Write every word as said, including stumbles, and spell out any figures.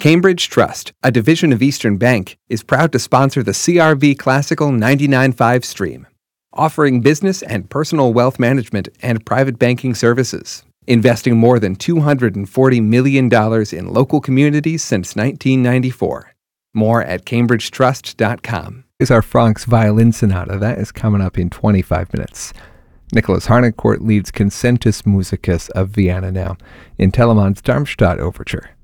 Cambridge Trust, a division of Eastern Bank, is proud to sponsor the C R V Classical ninety-nine point five stream, offering business and personal wealth management and private banking services, investing more than two hundred forty million dollars in local communities since nineteen ninety-four. More at cambridge trust dot com. Is our Franck's Violin Sonata. That is coming up in twenty-five minutes. Nicholas Harnoncourt leads Concentus Musicus of Vienna now in Telemann's Darmstadt Overture.